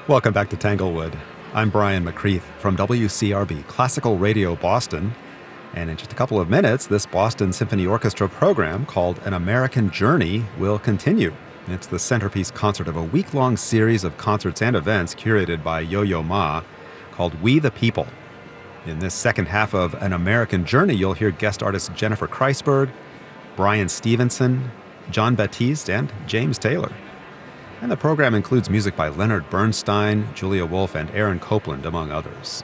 Welcome back to Tanglewood. I'm Brian McCreath from WCRB Classical Radio Boston. And in just a couple of minutes, this Boston Symphony Orchestra program called An American Journey will continue. It's the centerpiece concert of a week-long series of concerts and events curated by Yo-Yo Ma called We the People. In this second half of An American Journey, you'll hear guest artists Jennifer Kreisberg, Brian Stevenson, Jon Batiste, and James Taylor. And the program includes music by Leonard Bernstein, Julia Wolf, and Aaron Copland, among others.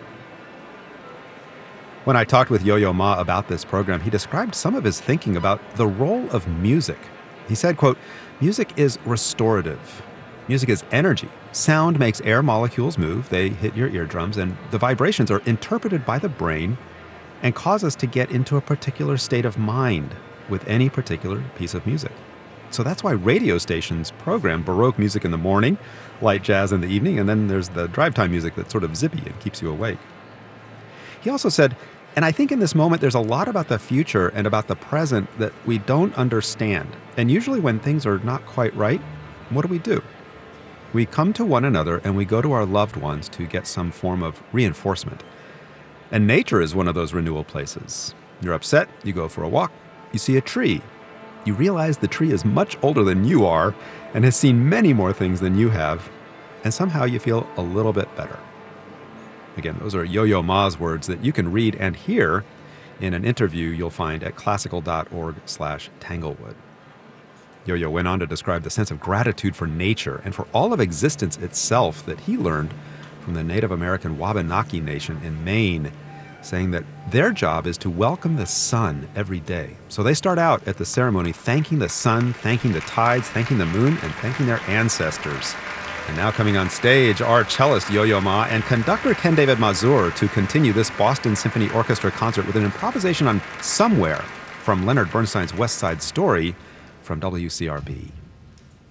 When I talked with Yo-Yo Ma about this program, he described some of his thinking about the role of music. He said, quote, "Music is restorative. Music is energy. Sound makes air molecules move. They hit your eardrums, and the vibrations are interpreted by the brain and cause us to get into a particular state of mind with any particular piece of music. So that's why radio stations program Baroque music in the morning, light jazz in the evening, and then there's the drive time music that's sort of zippy and keeps you awake." He also said, "And I think in this moment there's a lot about the future and about the present that we don't understand. And usually when things are not quite right, what do? We come to one another and we go to our loved ones to get some form of reinforcement. And nature is one of those renewal places. You're upset, you go for a walk, you see a tree. You realize the tree is much older than you are and has seen many more things than you have, and somehow you feel a little bit better." Again, those are Yo-Yo Ma's words that you can read and hear in an interview you'll find at classical.org/Tanglewood. Yo-Yo went on to describe the sense of gratitude for nature and for all of existence itself that he learned from the Native American Wabanaki Nation in Maine, saying that their job is to welcome the sun every day. So they start out at the ceremony thanking the sun, thanking the tides, thanking the moon, and thanking their ancestors. And now coming on stage are cellist Yo-Yo Ma and conductor Ken David Mazur to continue this Boston Symphony Orchestra concert with an improvisation on Somewhere from Leonard Bernstein's West Side Story from WCRB.